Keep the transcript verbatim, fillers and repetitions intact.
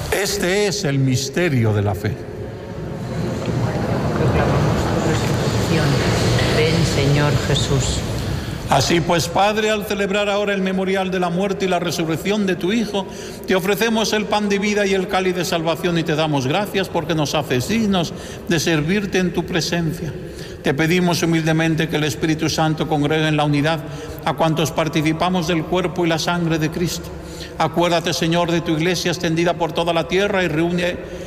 Este es el misterio de la fe. Ven, Señor Jesús. Así pues, Padre, al celebrar ahora el memorial de la muerte y la resurrección de tu Hijo, te ofrecemos el pan de vida y el cáliz de salvación y te damos gracias porque nos haces dignos de servirte en tu presencia. Te pedimos humildemente que el Espíritu Santo congregue en la unidad a cuantos participamos del cuerpo y la sangre de Cristo. Acuérdate, Señor, de tu Iglesia extendida por toda la tierra y reúne